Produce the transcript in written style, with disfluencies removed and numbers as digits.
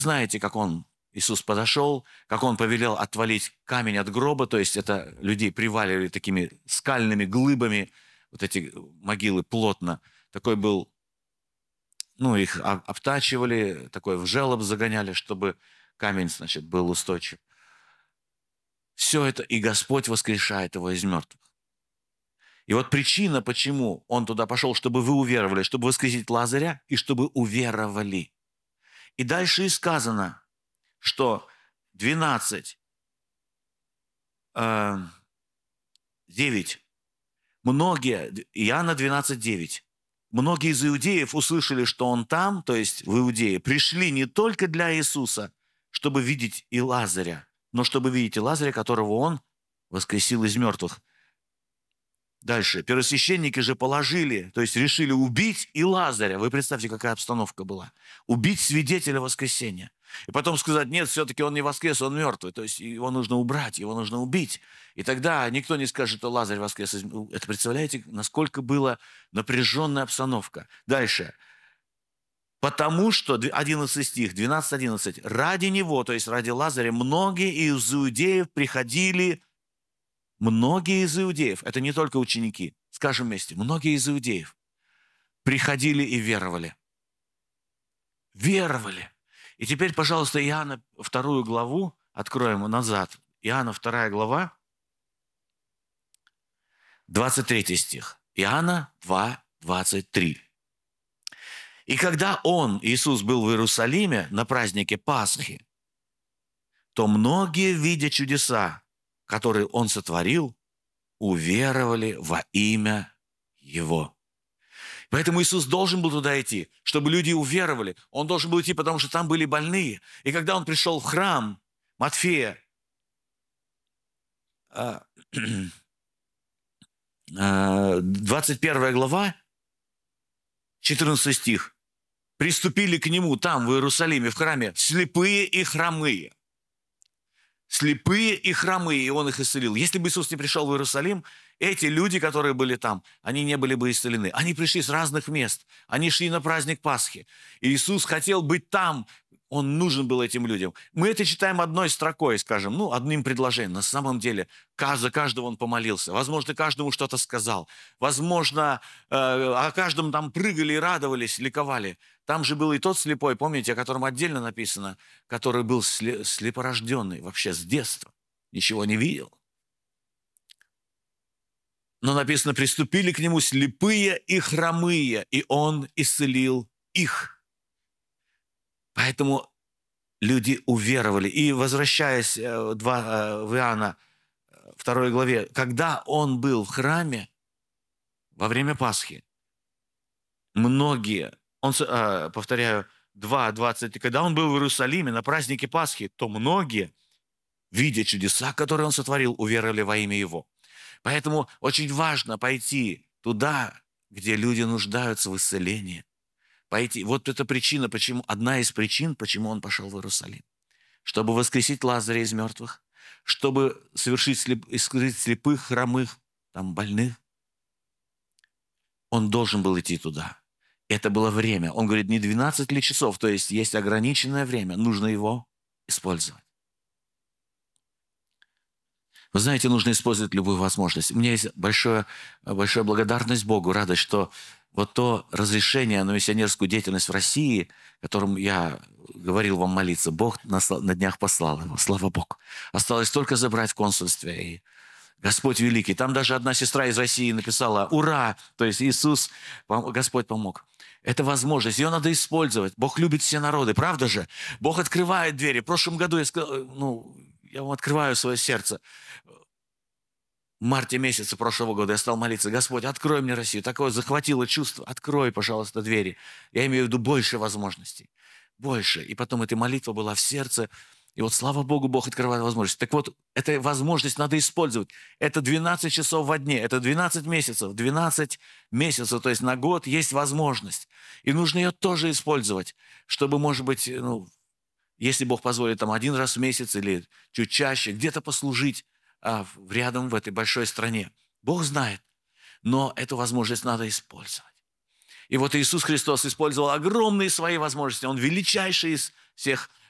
знаете, Иисус подошел, как он повелел отвалить камень от гроба, то есть это людей приваливали такими скальными глыбами, вот эти могилы плотно. Такой был, их обтачивали, такой в желоб загоняли, чтобы камень, значит, был устойчив. Все это, и Господь воскрешает его из мертвых. И вот причина, почему он туда пошел, чтобы вы уверовали, чтобы воскресить Лазаря, и чтобы уверовали. И дальше и сказано, что 12, 9, Иоанна 12:9. Многие из иудеев услышали, что он там, то есть в Иудее, пришли не только для Иисуса, чтобы видеть и Лазаря, но чтобы видеть и Лазаря, которого он воскресил из мертвых. Дальше. Первосвященники же положили, то есть решили убить и Лазаря. Вы представьте, какая обстановка была. Убить свидетеля воскресения. И потом сказать, нет, все-таки он не воскрес, он мертвый. То есть его нужно убрать, его нужно убить. И тогда никто не скажет, что Лазарь воскрес. Это представляете, насколько была напряженная обстановка. Дальше. Потому что, 11 стих, 12-11, ради него, то есть ради Лазаря, многие из иудеев приходили. Многие из иудеев, это не только ученики, скажем вместе, многие из иудеев приходили и веровали. Веровали. И теперь, пожалуйста, Иоанна 2 главу откроем назад. Иоанна 2 глава, 23 стих. Иоанна 2, 23. И когда Иисус, был в Иерусалиме на празднике Пасхи, то многие, видя чудеса, которые Он сотворил, уверовали во имя Его. Поэтому Иисус должен был туда идти, чтобы люди уверовали. Он должен был идти, потому что там были больные. И когда Он пришел в храм, Матфея, 21 глава, 14 стих, приступили к Нему там, в Иерусалиме, в храме, слепые и хромые. Слепые и хромые, и Он их исцелил. Если бы Иисус не пришел в Иерусалим, эти люди, которые были там, они не были бы исцелены. Они пришли с разных мест. Они шли на праздник Пасхи. И Иисус хотел быть там. Он нужен был этим людям. Мы это читаем одной строкой, скажем, одним предложением. На самом деле, за каждого Он помолился. Возможно, каждому что-то сказал. Возможно, о каждом там прыгали и радовались, ликовали. Там же был и тот слепой, помните, о котором отдельно написано, который был слепорожденный вообще с детства. Ничего не видел. Но написано, приступили к Нему слепые и хромые, и Он исцелил их. Поэтому люди уверовали. И возвращаясь в Иоанна 2 главе, когда Он был в храме во время Пасхи, многие, повторяю, 2:20, когда Он был в Иерусалиме на празднике Пасхи, то многие, видя чудеса, которые Он сотворил, уверовали во имя Его. Поэтому очень важно пойти туда, где люди нуждаются в исцелении. Пойти. Вот это причина, одна из причин, почему Он пошел в Иерусалим. Чтобы воскресить Лазаря из мертвых, чтобы исцелить слепых, хромых, там, больных. Он должен был идти туда. Это было время. Он говорит, не 12 ли часов, то есть ограниченное время, нужно его использовать. Вы знаете, нужно использовать любую возможность. У меня есть большая благодарность Богу, радость, что вот то разрешение на миссионерскую деятельность в России, которым я говорил вам молиться, Бог на днях послал его, слава Богу. Осталось только забрать в консульстве, и Господь великий. Там даже одна сестра из России написала «Ура!», то есть Господь помог. Это возможность, ее надо использовать. Бог любит все народы, правда же? Бог открывает двери. В прошлом году я сказал, я вам открываю свое сердце. В марте месяце прошлого года я стал молиться, Господь, открой мне Россию. Такое захватило чувство, открой, пожалуйста, двери. Я имею в виду больше возможностей. Больше. И потом эта молитва была в сердце. И вот, слава Богу, Бог открывает возможность. Так вот, эту возможность надо использовать. Это 12 часов во дне, это 12 месяцев. 12 месяцев, то есть на год есть возможность. И нужно ее тоже использовать, чтобы, может быть, если Бог позволит, там 1 раз в месяц или чуть чаще, где-то послужить рядом в этой большой стране. Бог знает, но эту возможность надо использовать. И вот Иисус Христос использовал огромные свои возможности. Он величайший из всех